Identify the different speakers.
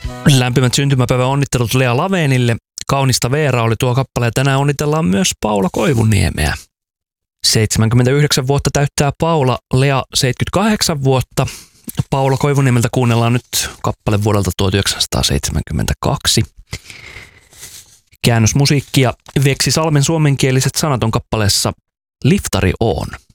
Speaker 1: Lämpimät syntymäpäivän onnittelut Lea Lavenille. Kaunista Veera oli tuo kappale ja tänään onnitellaan myös Paula Koivuniemeä. 79 vuotta täyttää Paula, Lea 78 vuotta. Paula Koivuniemeltä kuunnellaan nyt kappale vuodelta 1972. Käännösmusiikkia Veksi Salmen suomenkieliset sanat on kappaleessa Liftari on.